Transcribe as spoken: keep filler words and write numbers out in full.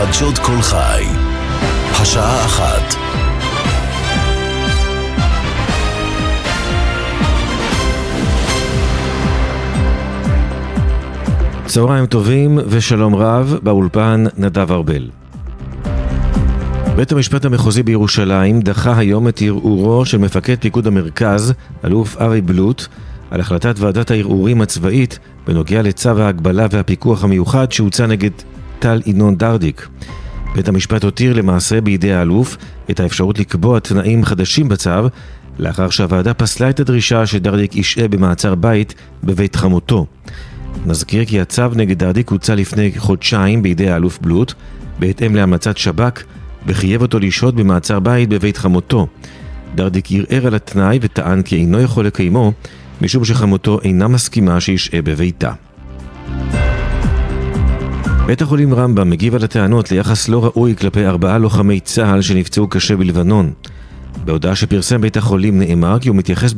חדשות כל חי. השעה אחת. צהריים טובים ושלום רב, באולפן נדב ארבל. בית המשפט המחוזי בירושלים דחה היום את ערעורו של מפקד פיקוד המרכז, אלוף ארי בלוט, על החלטת ועדת הערעורים הצבאית בנוגע לצו ההגבלה והפיקוח המיוחד שהוצא נגד טל ינון דרדיק. בית המשפט הותיר למעשה בידי האלוף את האפשרות לקבוע תנאים חדשים בצו, לאחר שהוועדה פסלה את הדרישה שדרדיק ישהה במעצר בית בבית חמותו. נזכיר כי הצו נגד דרדיק הוצא לפני חודשיים בידי האלוף בלוט, בהתאם להמלצת שב"כ, וחייב אותו לשהות במעצר בית בבית חמותו. דרדיק ערער על התנאי וטען כי אינו יכול לקיימו, משום שחמותו אינה מסכימה שישהה בביתה. בית החולים רמב"ם מגיב על הטענות ליחס לא ראוי כלפי ארבעה לוחמי צה"ל שנפצעו קשה בלבנון. בהודעה שפרסם בית החולים נאמר כי הוא מתייחס